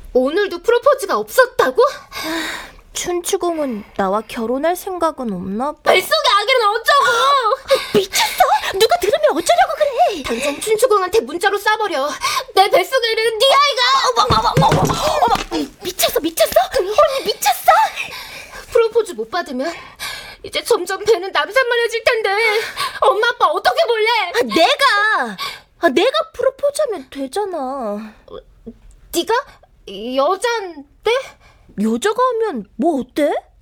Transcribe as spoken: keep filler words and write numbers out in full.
오늘도 프로포즈가 없었다고? 춘추공은 나와 결혼할 생각은 없나 봐. 뱃속의 아기는 어쩌고! 미쳤어? 누가 들으면 어쩌려고 그래? 당장 춘추공한테 문자로 쏴버려. 내 뱃속에 있는 네 아이가! 어머 어머 어머 어머 어머 미쳤어 미쳤어? 언니 미쳤어? 프로포즈 못 받으면 이제 점점 배는 남산만해질 텐데 엄마 아빠 어떻게 볼래? 아, 내가 아, 내가 프로포즈하면 되잖아. 네가 여잔데? 여자가 하면 뭐 어때?